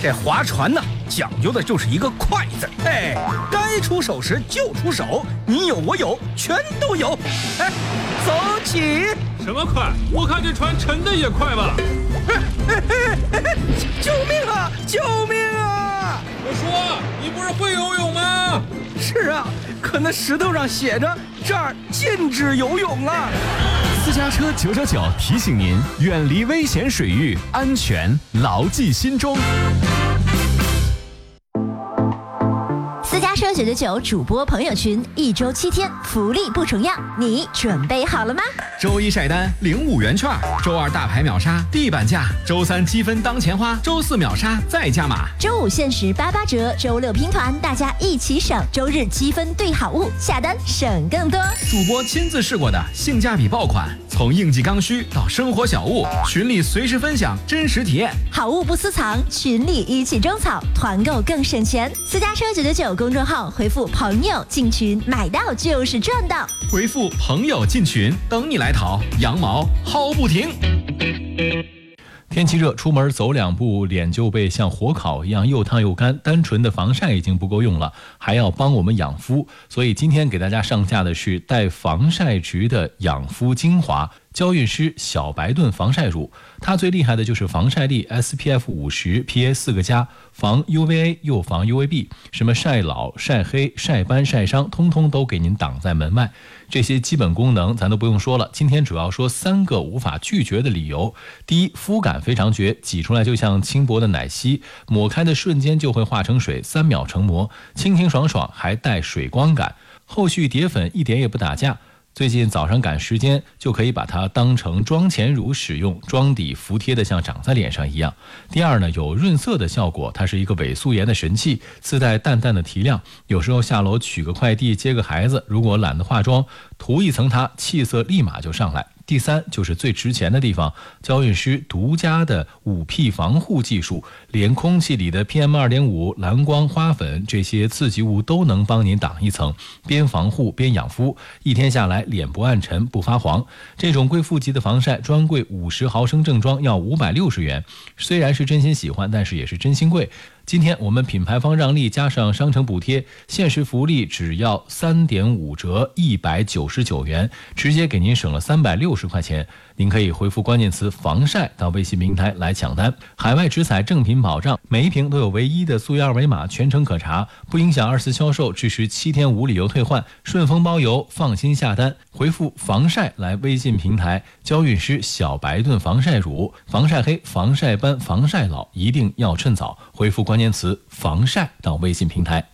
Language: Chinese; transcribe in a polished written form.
这划船呢，讲究的就是一个快字。哎，该出手时就出手，你有我有，全都有。哎，走起！ 什么快？我看这船沉的也快吧。 救命啊！救命啊！ 我说，你不是会游泳吗？ 是啊，可那石头上写着这儿禁止游泳啊。 私家车999提醒您，远离危险水域，安全牢记心中。 私家车999主播朋友群，1周7天，福利不重样，你准备好了吗？ 周一晒单领5元券，周二大牌秒杀地板价，周三积分当钱花，周四秒杀再加码， 周五限时88折，周六拼团，大家一起省，周日积分兑好物，下单省更多。 主播亲自试过的性价比爆款，从应季刚需到生活小物，群里随时分享真实体验， 好物不私藏，群里一起种草，团购更省钱。私家车999公众号回复朋友进群，买到就是赚到。 回复朋友进群，等你来淘，羊毛薅不停。天气热，出门走2步，脸就被像火烤一样又烫又干，单纯的防晒已经不够用了，还要帮我们养肤，所以今天给大家上架的是带防晒值的养肤精华娇韵诗小白盾防晒乳。它最厉害的就是防晒力 SPF 50 PA 4个加，防 UVA 又防 UVB， 什么晒老晒黑晒斑晒伤通通都给您挡在门外。这些基本功能咱都不用说了，今天主要说3个无法拒绝的理由。第一，肤感非常绝，挤出来就像轻薄的奶昔，抹开的瞬间就会化成水，3秒成膜，清清爽爽，还带水光感，后续叠粉一点也不打架。最近早上赶时间，就可以把它当成妆前乳使用，妆底服帖的像长在脸上一样。第二呢，有润色的效果，它是一个伪素颜的神器，自带淡淡的提亮，有时候下楼取个快递接个孩子，如果懒得化妆，涂一层它，气色立马就上来。第三就是最值钱的地方，娇韵诗独家的5P 防护技术，连空气里的 PM2.5、蓝光、花粉这些刺激物都能帮您挡一层，边防护边养肤，一天下来脸不暗沉不发黄。这种贵妇级的防晒，专柜50毫升正装要560元，虽然是真心喜欢，但是也是真心贵。今天我们品牌方让利加上商城补贴，限时福利只要3.5折199元，直接给您省了360块钱。您可以回复关键词防晒到微信平台来抢单，海外直采正品保障，每一瓶都有唯一的溯源二维码，全程可查，不影响24销售，支持7天无理由退换，顺丰包邮，放心下单。回复防晒来微信平台，娇韵诗小白盾防晒乳，防晒黑防晒斑防晒老一定要趁早，回复关键词防晒到微信平台。